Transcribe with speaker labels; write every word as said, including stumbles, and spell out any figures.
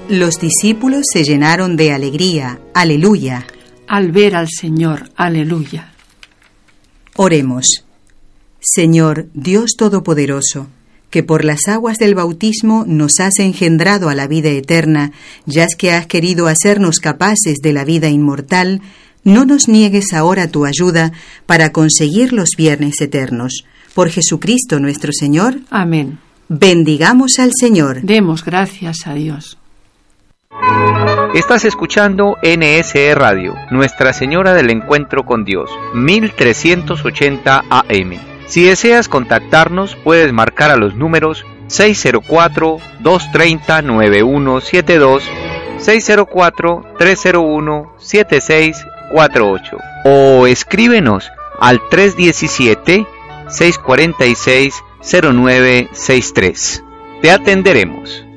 Speaker 1: Los discípulos se llenaron de alegría. Aleluya.
Speaker 2: Al ver al Señor. Aleluya.
Speaker 1: Oremos. Señor, Dios Todopoderoso, que por las aguas del bautismo nos has engendrado a la vida eterna, ya que has querido hacernos capaces de la vida inmortal, no nos niegues ahora tu ayuda para conseguir los bienes eternos. Por Jesucristo nuestro Señor.
Speaker 2: Amén.
Speaker 1: Bendigamos al Señor.
Speaker 2: Demos gracias a Dios.
Speaker 3: Estás escuchando N S E Radio, Nuestra Señora del Encuentro con Dios, mil trescientos ochenta A M. Si deseas contactarnos, puedes marcar a los números seis cero cuatro, dos tres cero, nueve uno siete dos, seis cero cuatro, tres cero uno, siete seis cuatro ocho o escríbenos al tres uno siete, seis cuatro seis, cero nueve seis tres. Te atenderemos.